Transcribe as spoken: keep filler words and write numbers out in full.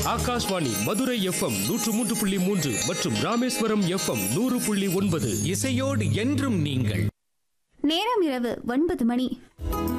Akashvani Madurai FM நூற்று மூன்று புள்ளி மூன்று மற்றும் ராமேஸ்வரம் எஃப்எம் நூறு புள்ளி ஒன்பது. இசையோடு என்றும் நீங்கள். நேரம் இரவு ஒன்பது மணி.